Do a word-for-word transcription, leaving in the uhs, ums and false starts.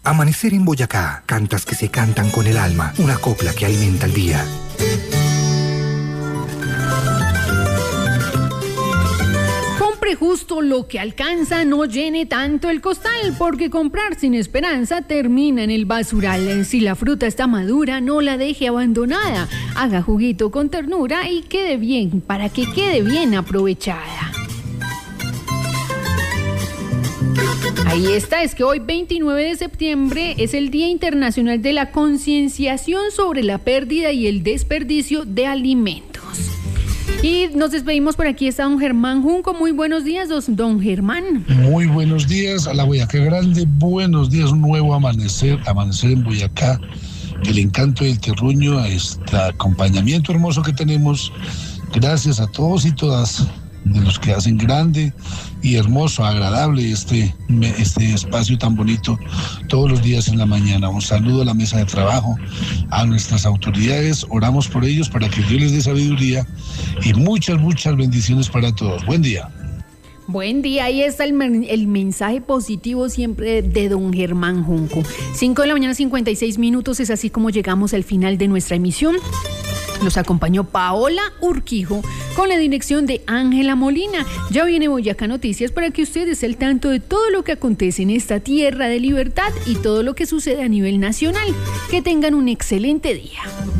Amanecer en Boyacá, cantas que se cantan con el alma, una copla que alimenta el día. Compre justo lo que alcanza, no llene tanto el costal, porque comprar sin esperanza termina en el basural. Si la fruta está madura, no la deje abandonada. Haga juguito con ternura y quede bien, para que quede bien aprovechada. Ahí está, es que hoy veintinueve de septiembre es el Día Internacional de la Concienciación sobre la pérdida y el desperdicio de alimentos. Y nos despedimos, por aquí está don Germán Junco. Muy buenos días, don Germán. Muy buenos días a la Boyacá Grande, buenos días, un nuevo amanecer, amanecer en Boyacá, el encanto del terruño, a este acompañamiento hermoso que tenemos. Gracias a todos y todas de los que hacen grande y hermoso, agradable este, este espacio tan bonito todos los días en la mañana. Un saludo a la mesa de trabajo, a nuestras autoridades, oramos por ellos para que Dios les dé sabiduría y muchas, muchas bendiciones para todos. Buen día. Buen día, ahí está el, el mensaje positivo siempre de don Germán Junco. cinco de la mañana, cincuenta y seis minutos, es así como llegamos al final de nuestra emisión. Nos acompañó Paola Urquijo con la dirección de Ángela Molina. Ya viene Boyacá Noticias para que usted esté al tanto de todo lo que acontece en esta tierra de libertad y todo lo que sucede a nivel nacional. Que tengan un excelente día.